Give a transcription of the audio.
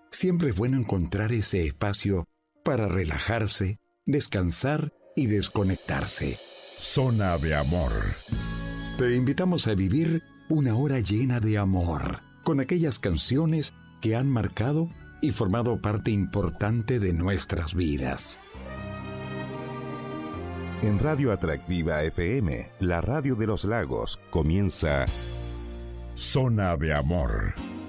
siempre es bueno encontrar ese espacio para relajarse, descansar y desconectarse. Zona de Amor. Te invitamos a vivir una hora llena de amor, con aquellas canciones que han marcado y formado parte importante de nuestras vidas. En Radio Atractiva FM, la radio de los lagos, comienza Zona de Amor.